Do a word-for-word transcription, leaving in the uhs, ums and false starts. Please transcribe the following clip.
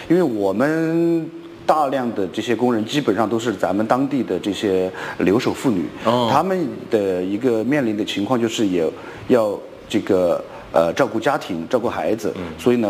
因为我们大量的这些工人基本上都是咱们当地的这些留守妇女， 哦， 他们的一个面临的情况就是也要这个呃照顾家庭、照顾孩子， 嗯， 所以呢。